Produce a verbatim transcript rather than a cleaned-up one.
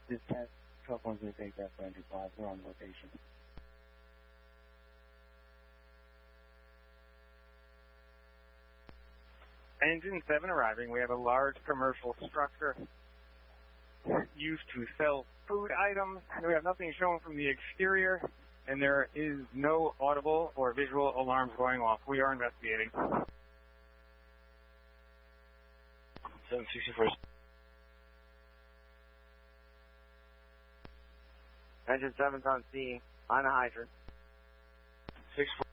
Dispatch, twelve one zero eight, that's Andrew five, we're on location. Engine seven arriving. We have a large commercial structure used to sell food items. We have nothing shown from the exterior, and there is no audible or visual alarms going off. We are investigating. seven sixty-four. Engine seven's on scene, on a hydrant. six four.